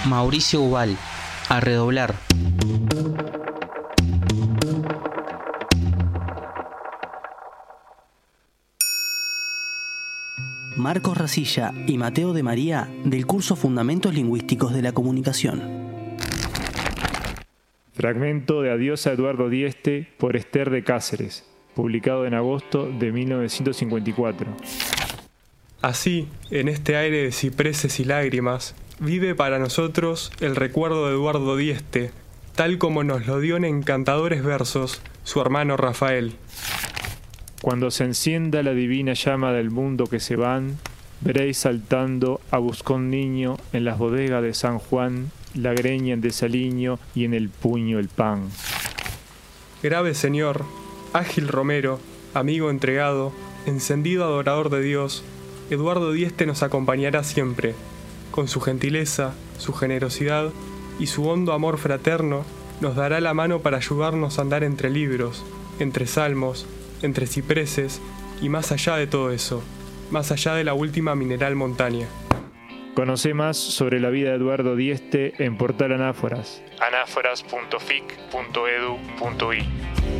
Mauricio Ubal. A redoblar. Marcos Racilla y Mateo de María, del curso Fundamentos Lingüísticos de la Comunicación. Fragmento de Adiós a Eduardo Dieste por Esther de Cáceres, publicado en agosto de 1954. Así, en este aire de cipreses y lágrimas, vive para nosotros el recuerdo de Eduardo Dieste, tal como nos lo dio en encantadores versos su hermano Rafael. Cuando se encienda la divina llama del mundo que se van, veréis saltando a Buscón niño en las bodegas de San Juan, la greña en desaliño y en el puño el pan. Grave Señor, ágil Romero, amigo entregado, encendido adorador de Dios, Eduardo Dieste nos acompañará siempre. Con su gentileza, su generosidad y su hondo amor fraterno, nos dará la mano para ayudarnos a andar entre libros, entre salmos, entre cipreses y más allá de todo eso, más allá de la última mineral montaña. Conoce más sobre la vida de Eduardo Dieste en Portal Anáforas, anáforas.fic.edu.i.